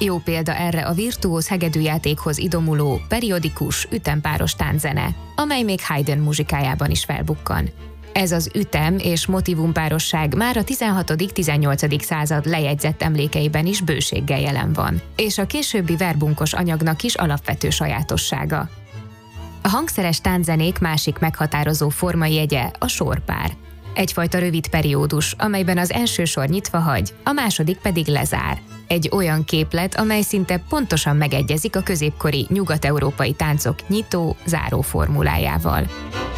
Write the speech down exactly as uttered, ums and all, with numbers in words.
Jó példa erre a virtuóz hegedűjátékhoz idomuló, periodikus, ütempáros tánczene, amely még Haydn muzsikájában is felbukkan. Ez az ütem és motivumpárosság már a tizenhatodik-tizennyolcadik század lejegyzett emlékeiben is bőséggel jelen van, és a későbbi verbunkos anyagnak is alapvető sajátossága. A hangszeres tánczenék másik meghatározó formajegye a sorpár. Egyfajta rövid periódus, amelyben az első sor nyitva hagy, a második pedig lezár. Egy olyan képlet, amely szinte pontosan megegyezik a középkori nyugat-európai táncok nyitó-záró formulájával.